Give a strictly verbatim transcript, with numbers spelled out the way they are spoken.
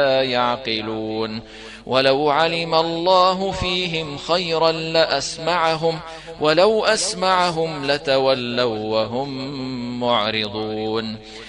يعقلون ولو علم الله فيهم خيرا لأسمعهم ولو أسمعهم لتولوا وهم معرضون